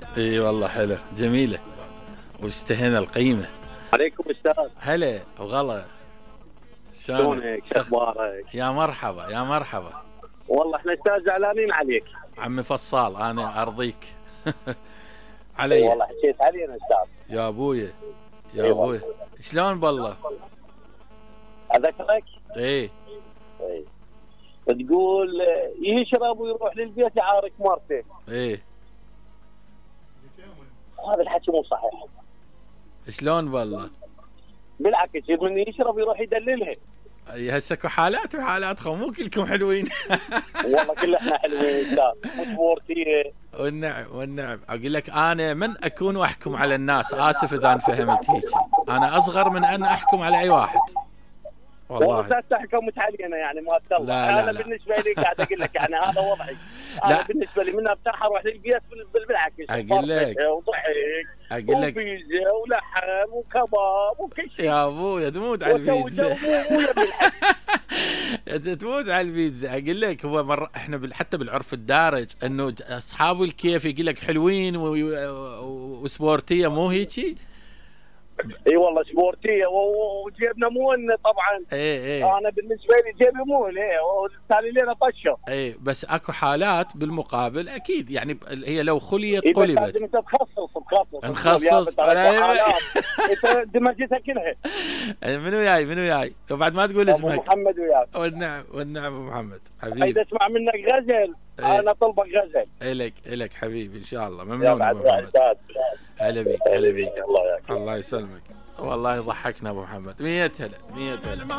اي والله حلو جميلة واشتهينا القيمة. عليكم استاذ. هلا وغلا. شلونك؟ شخ... اخبارك؟ يا مرحبا يا مرحبا. والله احنا استاذ زعلانين عليك. عمي فصال انا ارضيك. اي علي والله حكيت علينا استاذ. يا ابويا يا إي ابويا. شلون بالله؟ اذكرك؟ ايه اي. تقول يشرب ويروح للبيت يعارك مرته. ايه هذا الحكي مو صحيح. شلون بالله؟ بالعكس من يشرب يروح يدللها. هسه اكو حالات وحالات مو كلكم حلوين. والله كل احنا حلوين استاذ وسبورتيه. والنعم والنعم. اقول لك انا من اكون واحكم على الناس، اسف اذا فهمت هيك. انا اصغر من ان احكم على اي واحد والله والله. تحكمت علينا يعني ما شاء الله. لا لا انا لا. بالنسبه لي قاعد اقول لك يعني هذا وضعي. انا بالنسبه لي من ارتاح اروح للبيت بالعكس. اقول لك وضحك اقول لك وبيتزا ولحم وكباب وكل شيء. يا ابويا تموت على البيتزا. مو يبي الحكي. تموت على البيتزا. اقول لك هو مرة احنا حتى بالعرف الدارج انه اصحاب الكيف يقول لك حلوين وسبورتيه مو هيجي. اي والله سبورتيه وجيبنا مون طبعا. ايه انا بالنسبه لي جيبي مون والثاني لنا طشه. ايه بس اكو حالات بالمقابل اكيد يعني هي لو خليت إيه قلبت. لازم انت تخصص نخصص. انت دمجتها كلها. منو جاي وبعد ما تقول ابو اسمك. محمد وياك. والنعم والنعم ابو محمد اذا حبيبي. اسمع منك غزل إيه. انا طلبك غزل. الك حبيبي ان شاء الله. يا ممنون بعد ابو محمد. استاذ. هلا بيك هلا بيك. الله ياك. الله يسلمك. والله ضحكنا ابو محمد. 100 هلا 100 هلا.